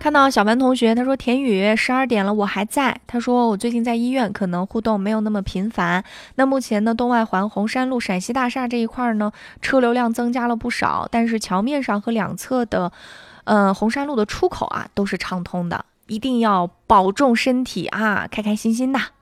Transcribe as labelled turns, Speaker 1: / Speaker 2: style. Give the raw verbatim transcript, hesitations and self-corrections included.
Speaker 1: 看到小文同学，他说田雨十二点了我还在。他说我最近在医院，可能互动没有那么频繁。那目前呢，东外环红山路陕西大厦这一块呢，车流量增加了不少，但是桥面上和两侧的，呃红山路的出口啊都是畅通的，一定要保重身体啊，开开心心的。